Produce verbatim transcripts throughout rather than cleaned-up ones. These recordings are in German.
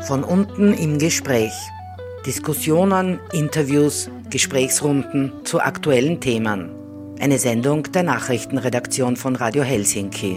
Von unten im Gespräch. Diskussionen, Interviews, Gesprächsrunden zu aktuellen Themen. Eine Sendung der Nachrichtenredaktion von Radio Helsinki.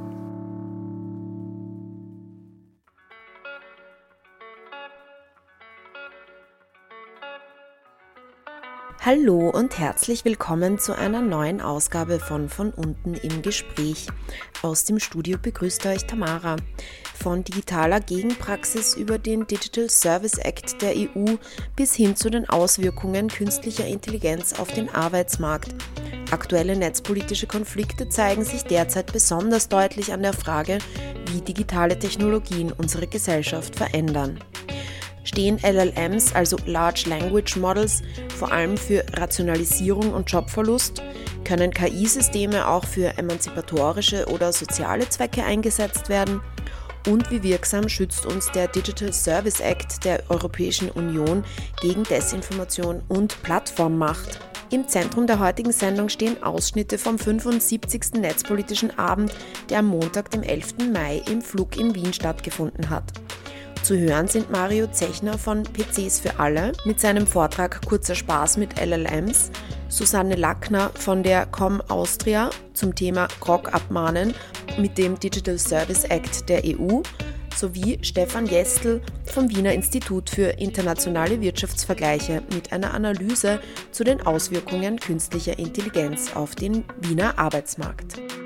Hallo und herzlich willkommen zu einer neuen Ausgabe von Von unten im Gespräch. Aus dem Studio begrüßt euch Tamara. Von digitaler Gegenpraxis über den Digital Service Act der E U bis hin zu den Auswirkungen künstlicher Intelligenz auf den Arbeitsmarkt. Aktuelle netzpolitische Konflikte zeigen sich derzeit besonders deutlich an der Frage, wie digitale Technologien unsere Gesellschaft verändern. Stehen L L Ms, also Large Language Models, vor allem für Rationalisierung und Jobverlust? Können K I-Systeme auch für emanzipatorische oder soziale Zwecke eingesetzt werden? Und wie wirksam schützt uns der Digital Service Act der Europäischen Union gegen Desinformation und Plattformmacht? Im Zentrum der heutigen Sendung stehen Ausschnitte vom fünfundsiebzigsten Netzpolitischen Abend, der am Montag, dem elften Mai im Flug in Wien stattgefunden hat. Zu hören sind Mario Zechner von P Cs für alle mit seinem Vortrag Kurzer Spaß mit L L Ms, Susanne Lackner von der Com Austria zum Thema Grog abmahnen mit dem Digital Service Act der E U sowie Stefan Jestl vom Wiener Institut für internationale Wirtschaftsvergleiche mit einer Analyse zu den Auswirkungen künstlicher Intelligenz auf den Wiener Arbeitsmarkt.